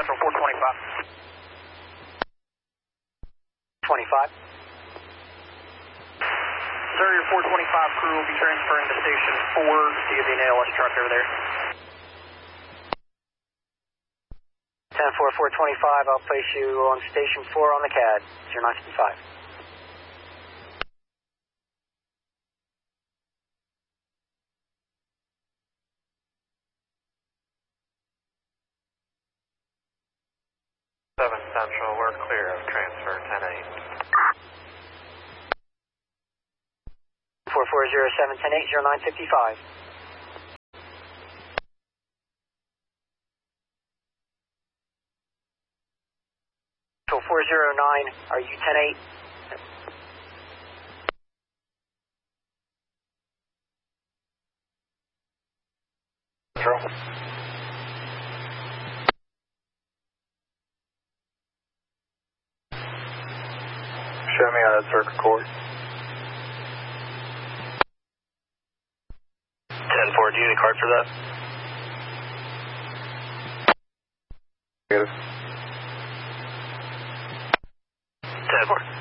from 425. 25. Sir, your 425 crew will be transferring to station 4. So you have an ALS truck over there. 10-4, 425, I'll place you on station 4 on the CAD, 0955. Central, we're clear of transfer 10-8. 4407 10-8, 0955. So 409, are you 10-8? Control. Show me on that circuit cord. 10-4, do you need a card for that? Get it. 10-4.